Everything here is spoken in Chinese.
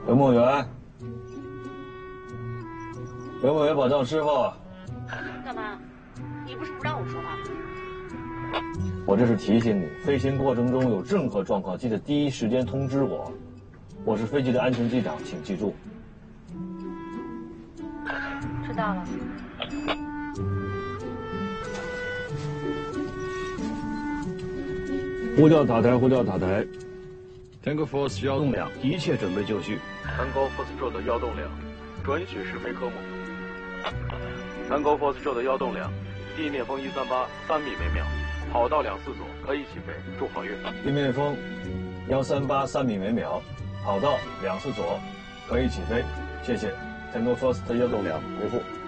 刘梦圆，刘梦圆，保障师傅。 干嘛？你不是不让我说话吗？ 我这是提醒你，飞行过程中有任何状况，记得第一时间通知我。我是飞机的安全机长，请记住。 知道了。 呼叫塔台，呼叫塔台。 Tango Force 幺栋梁， 一切准备就绪。 Tango Force 宙的幺栋梁，准许试飞科目。Tango Force 宙的幺栋梁，地面风138，3米每秒，跑道2次左，可以起飞，祝好运。 地面风138，3米每秒，跑道2次左，可以起飞，谢谢。Tango Force 幺栋梁，回复。